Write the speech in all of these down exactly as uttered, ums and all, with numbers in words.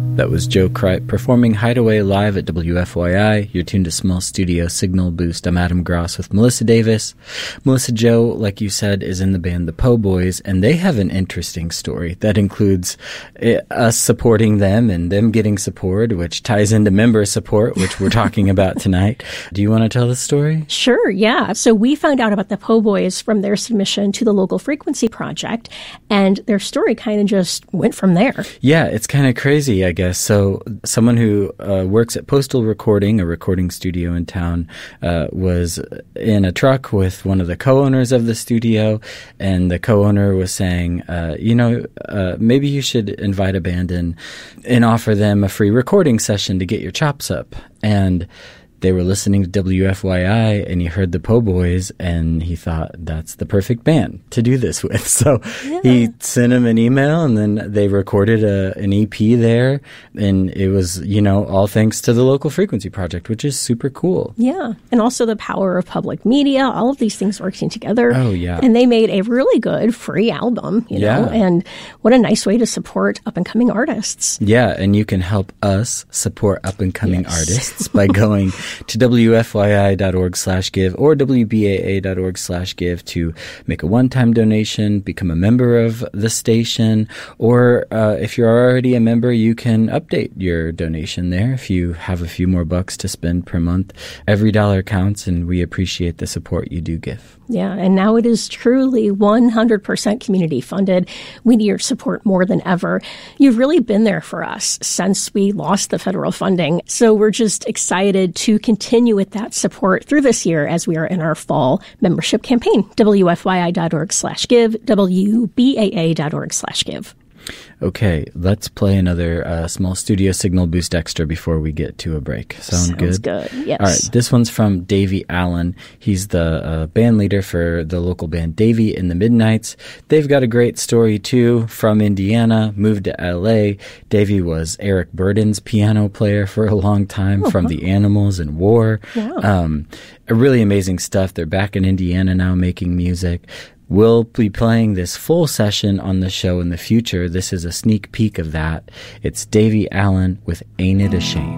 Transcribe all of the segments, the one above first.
That was Joe Kripe performing Hideaway live at W F Y I. You're tuned to Small Studio Signal Boost. I'm Adam Gross with Melissa Davis. Melissa Joe, like you said, is in the band The Po' Boys, and they have an interesting story that includes uh, us supporting them and them getting support, which ties into member support, which we're talking about tonight. Do you want to tell the story? Sure, yeah. So we found out about The Po' Boys from their submission to the Local Frequency Project, and their story kind of just went from there. Yeah, it's kind of crazy, I guess. So someone who uh, works at Postal Recording, a recording studio in town, uh, was in a truck with one of the co-owners of the studio, and the co-owner was saying, uh, you know, uh, maybe you should invite a band in and offer them a free recording session to get your chops up. And they were listening to W F Y I, and he heard the Po' Boys, and he thought that's the perfect band to do this with. So yeah. He sent him an email, and then they recorded a, an E P there, and it was, you know, all thanks to the Local Frequency Project, which is super cool. Yeah, and also the power of public media, all of these things working together. Oh, yeah. And they made a really good free album, you know, yeah. and what a nice way to support up-and-coming artists. Yeah, and you can help us support up-and-coming yes. artists by going to W F Y I dot org slash give or W B A A dot org slash give to make a one-time donation, become a member of the station, or uh, if you're already a member, you can update your donation there if you have a few more bucks to spend per month. Every dollar counts, and we appreciate the support you do give. Yeah, and now it is truly one hundred percent community funded. We need your support more than ever. You've really been there for us since we lost the federal funding. So we're just excited to continue with that support through this year as we are in our fall membership campaign. W F Y I dot org slash give, W B A A dot org slash give. Okay, let's play another uh, Small Studio Signal Boost Extra before we get to a break. Sound Sounds good? good, yes. All right, this one's from Davey Allen. He's the uh, band leader for the local band Davey in the Midnights. They've got a great story, too. From Indiana, moved to L A. Davey was Eric Burden's piano player for a long time uh-huh. from The Animals and War. Wow. Um, really amazing stuff. They're back in Indiana now making music. We'll be playing this full session on the show in the future. This is a sneak peek of that. It's Davey Allen with Ain't It a Shame.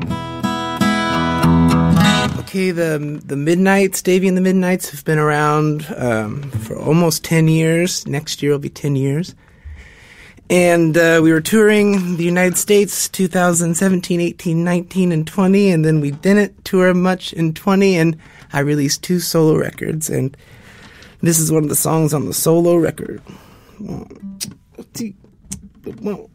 Okay, the the Midnights, Davey and the Midnights have been around um, for almost ten years. Next year will be ten years. And uh, we were touring the United States two thousand seventeen, eighteen, nineteen, and twenty, and then we didn't tour much in twenty, and I released two solo records, and this is one of the songs on the solo record. One, two, one.